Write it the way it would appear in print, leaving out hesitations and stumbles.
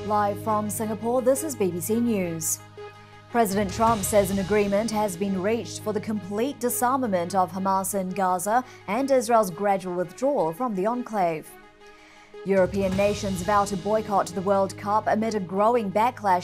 Live from Singapore, this is BBC News. President Trump says an agreement has been reached for the complete disarmament of Hamas in Gaza and Israel's gradual withdrawal from the enclave. European nations vow to boycott the World Cup amid a growing backlash